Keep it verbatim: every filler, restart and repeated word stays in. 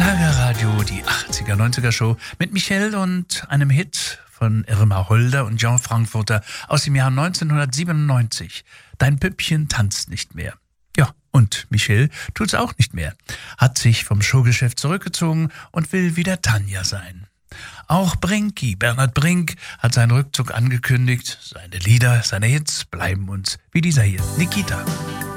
Schlagerradio, die achtziger, neunziger Show mit Michel und einem Hit von Irma Holder und Jean Frankfurter aus dem Jahr neunzehnhundertsiebenundneunzig. Dein Püppchen tanzt nicht mehr. Ja, und Michel tut's auch nicht mehr. Hat sich vom Showgeschäft zurückgezogen und will wieder Tanja sein. Auch Brinky, Bernhard Brink, hat seinen Rückzug angekündigt. Seine Lieder, seine Hits bleiben uns wie dieser hier, Nikita.